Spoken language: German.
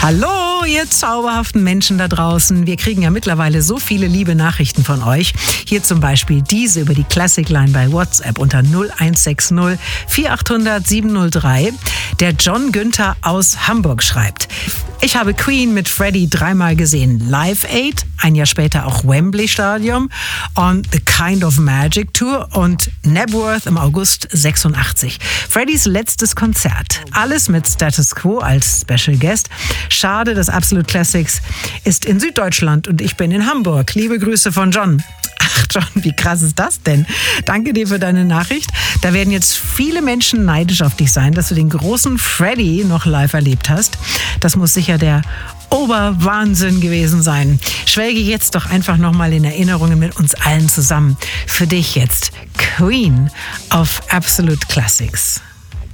Hallo, ihr zauberhaften Menschen da draußen. Wir kriegen ja mittlerweile so viele liebe Nachrichten von euch. Hier zum Beispiel diese über die Classic Line bei WhatsApp unter 0160 4800 703. Der John Günther aus Hamburg schreibt: Ich habe Queen mit Freddie 3-mal gesehen. Live Aid, ein Jahr später auch Wembley Stadium, on The Kind of Magic Tour und Knebworth im August 86. Freddys letztes Konzert. Alles mit Status Quo als Special Guest. Schade, das Absolute Classics ist in Süddeutschland und ich bin in Hamburg. Liebe Grüße von John. Ach John, wie krass ist das denn? Danke dir für deine Nachricht. Da werden jetzt viele Menschen neidisch auf dich sein, dass du den großen Freddie noch live erlebt hast. Das muss sicher der Oberwahnsinn gewesen sein. Schwelge jetzt doch einfach nochmal in Erinnerungen mit uns allen zusammen. Für dich jetzt Queen auf Absolute Classics.